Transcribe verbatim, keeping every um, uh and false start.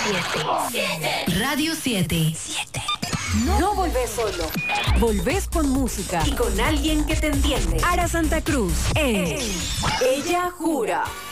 siete. Radio siete. siete. No, no volvés solo. Volvés con música y con alguien que te entiende. Ara Santa Cruz es Ella Jura.